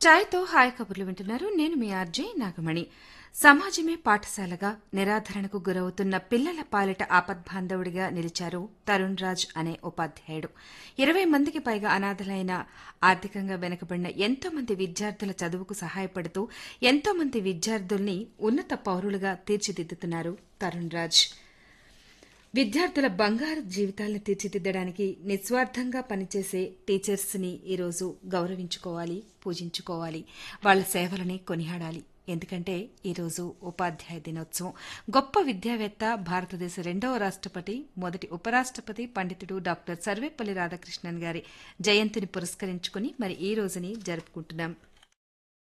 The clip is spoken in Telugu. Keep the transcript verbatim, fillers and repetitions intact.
చాయ్తో హాయ్ కబుర్లు వింటున్నారు. నేను మీ ఆర్జే నాగమణి. సమాజమే పాఠశాలగా నిరాధరణకు గురవుతున్న పిల్లల పాలిట ఆపద్బాంధవుడిగా నిలిచారు తరుణ్ రాజ్ అనే ఉపాధ్యాయుడు. ఇరవై మందికి పైగా అనాథలైన, ఆర్థికంగా వెనుకబడిన ఎంతో మంది విద్యార్థుల చదువుకు సహాయపడుతూ ఎంతో మంది విద్యార్థుల్ని ఉన్నత పౌరులుగా తీర్చిదిద్దుతున్నారు తరుణ్ రాజ్. విద్యార్థుల బంగారు జీవితాలను తీర్చిదిద్దడానికి నిస్వార్థంగా పనిచేసే టీచర్స్ ని ఈరోజు గౌరవించుకోవాలి, పూజించుకోవాలి, వాళ్ల సేవలని కొనియాడాలి. ఎందుకంటే ఈరోజు ఉపాధ్యాయ దినోత్సవం. గొప్ప విద్యావేత్త, భారతదేశ రెండవ రాష్ట్రపతి, మొదటి ఉపరాష్ట్రపతి పండితుడు డాక్టర్ సర్వేపల్లి రాధాకృష్ణన్ గారి జయంతిని పురస్కరించుకుని మరి ఈ రోజుని జరుపుకుంటున్నాం.